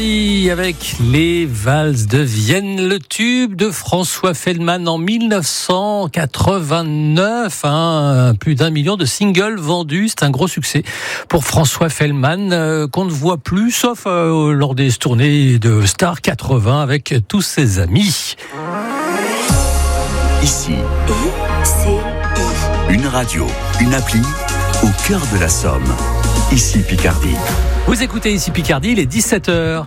Avec les valses de Vienne, le tube de François Feldman en 1989, plus d'1 million de singles vendus, c'est un gros succès pour François Feldman qu'on ne voit plus sauf lors des tournées de Star 80 avec tous ses amis. Ici, une radio, une appli au cœur de la Somme. Ici Picardie. Vous écoutez Ici Picardie, il est 17h.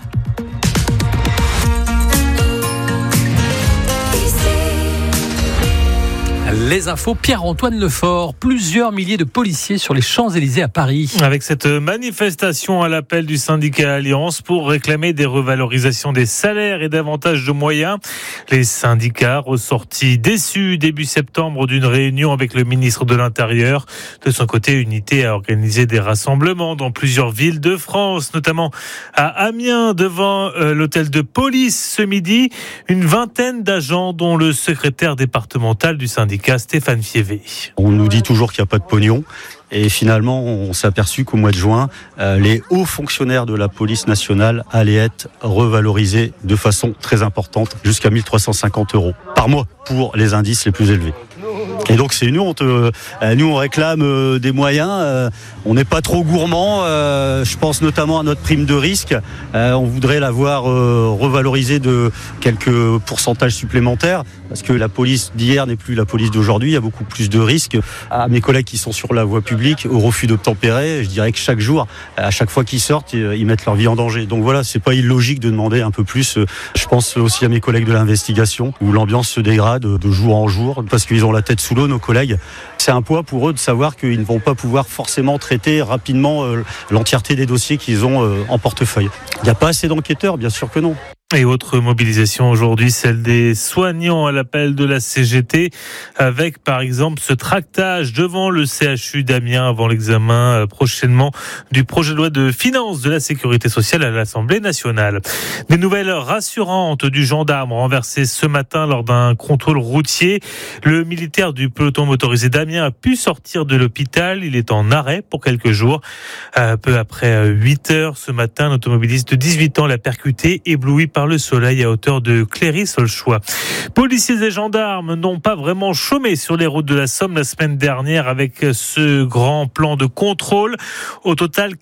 Les infos, Pierre-Antoine Lefort. Plusieurs milliers de policiers sur les Champs-Élysées à Paris. Avec cette manifestation à l'appel du syndicat Alliance pour réclamer des revalorisations des salaires et davantage de moyens. Les syndicats ressortis déçus début septembre d'une réunion avec le ministre de l'Intérieur. De son côté, Unité a organisé des rassemblements dans plusieurs villes de France, notamment à Amiens, devant l'hôtel de police ce midi. Une vingtaine d'agents, dont le secrétaire départemental du syndicat, Stéphane Fievé. On nous dit toujours qu'il n'y a pas de pognon. Et finalement, on s'est aperçu qu'au mois de juin, les hauts fonctionnaires de la police nationale allaient être revalorisés de façon très importante, jusqu'à 1 350 € par mois pour les indices les plus élevés. Et donc c'est une honte. Nous on réclame des moyens. On n'est pas trop gourmand. Je pense notamment à notre prime de risque. On voudrait la voir revalorisée de quelques pourcentages supplémentaires, parce que la police d'hier n'est plus la police d'aujourd'hui. Il y a beaucoup plus de risques. À mes collègues qui sont sur la voie publique, au refus d'obtempérer, je dirais que chaque jour, à chaque fois qu'ils sortent, ils mettent leur vie en danger. Donc voilà, c'est pas illogique de demander un peu plus. Je pense aussi à mes collègues de l'investigation, où l'ambiance se dégrade de jour en jour, parce qu'ils ont la tête sous l'eau, nos collègues. C'est un poids pour eux de savoir qu'ils ne vont pas pouvoir forcément traiter rapidement l'entièreté des dossiers qu'ils ont en portefeuille. Il n'y a pas assez d'enquêteurs, bien sûr que non. Et autre mobilisation aujourd'hui, celle des soignants à l'appel de la CGT, avec par exemple ce tractage devant le CHU d'Amiens avant l'examen prochainement du projet de loi de finances de la sécurité sociale à l'Assemblée nationale. Des nouvelles rassurantes du gendarme renversé ce matin lors d'un contrôle routier. Le militaire du peloton motorisé d'Amiens a pu sortir de l'hôpital. Il est en arrêt pour quelques jours. Peu après 8 heures ce matin, un automobiliste de 18 ans l'a percuté, ébloui par le soleil à hauteur de Cléry-Saulchois. Policiers et gendarmes n'ont pas vraiment chômé sur les routes de la Somme la semaine dernière avec ce grand plan de contrôle. Au total,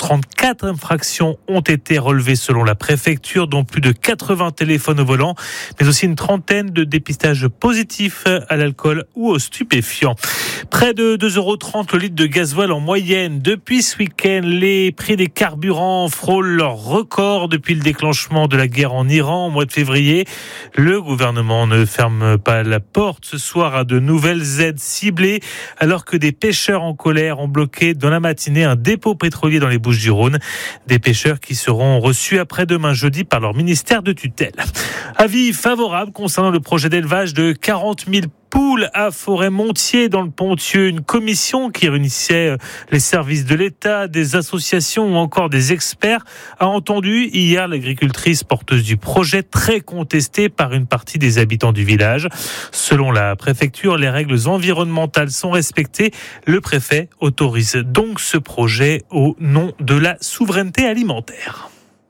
434 infractions ont été relevées selon la préfecture, dont plus de 80 téléphones au volant, mais aussi une trentaine de dépistages positifs à l'alcool ou aux stupéfiants. Près de 2,30 € le litre de gasoil en moyenne. Depuis ce week-end, les prix des carburants frôlent leur record depuis le déclenchement de la guerre en Iran au mois de février. Le gouvernement ne ferme pas la porte ce soir à de nouvelles aides ciblées, alors que des pêcheurs en colère ont bloqué dans la matinée un dépôt pétrolier dans les Bouches-du-Rhône. Des pêcheurs qui seront reçus après-demain jeudi par leur ministère de tutelle. Avis favorable concernant le projet d'élevage de 40 000 poules à Forêt-Montier dans le Ponthieu. Une commission qui réunissait les services de l'État, des associations ou encore des experts a entendu hier l'agricultrice porteuse du projet, très contestée par une partie des habitants du village. Selon la préfecture, les règles environnementales sont respectées. Le préfet autorise donc ce projet au nom de la souveraineté alimentaire.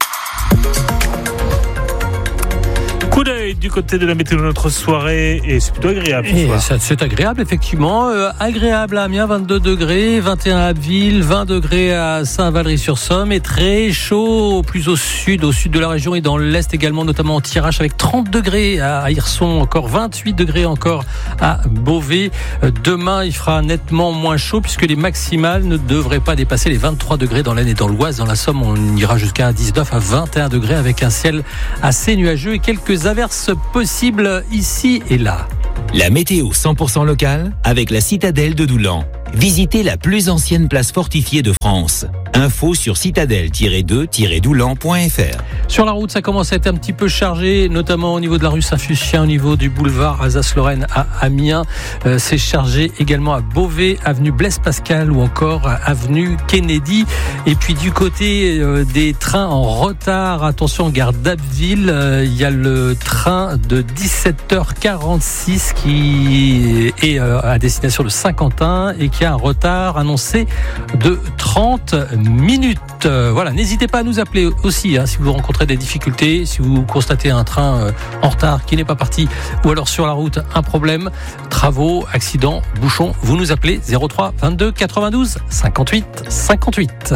Coup d'œil du côté de la météo de notre soirée, et c'est plutôt agréable ce soir. C'est agréable, effectivement. Agréable à Amiens, 22 degrés, 21 à Abbeville, 20 degrés à Saint-Valery-sur-Somme, et très chaud plus au sud de la région et dans l'est également, notamment en Thiérache, avec 30 degrés à Hirson, encore 28 degrés encore à Beauvais. Demain, il fera nettement moins chaud puisque les maximales ne devraient pas dépasser les 23 degrés dans l'Aisne et dans l'Oise. Dans la Somme, on ira jusqu'à 19 à 21 degrés avec un ciel assez nuageux et quelques averses possibles ici et là. La météo 100% locale avec la citadelle de Doulan. Visitez la plus ancienne place fortifiée de France. Info sur citadelle-2-doulan.fr. Sur la route, ça commence à être un petit peu chargé, notamment au niveau de la rue Saint-Fucien, au niveau du boulevard Alsace-Lorraine à Amiens. C'est chargé également à Beauvais, avenue Blaise Pascal ou encore avenue Kennedy. Et puis du côté des trains en retard, attention, gare d'Abbeville, il y a le train de 17h46 qui est à destination de Saint-Quentin et qui a un retard annoncé de 30 minutes. écoute. Voilà, n'hésitez pas à nous appeler aussi si vous rencontrez des difficultés, si vous constatez un train en retard qui n'est pas parti, ou alors sur la route un problème, travaux, accidents, bouchons, vous nous appelez 03 22 92 58 58.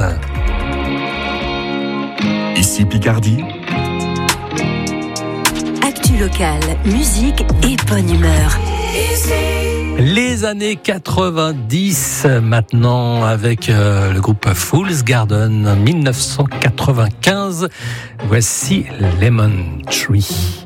Ici Picardie. Actu locale, musique et bonne humeur. Les années 90 maintenant avec le groupe Fool's Garden 1995. Voici Lemon Tree.